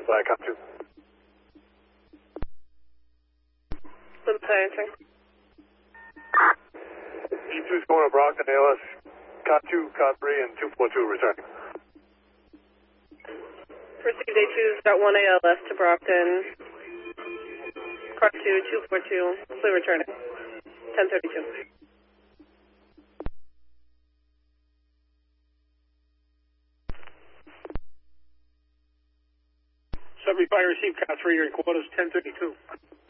flag, Cop 2. Silencing. E2's going to Brockton, ALS, Cop 2, Cop 3, and 242 returning. Received A2's got 1 ALS to Brockton. Car 2, 242, fully returning. 1032. Sub-reply received, Cop 3, your quarters, 1032.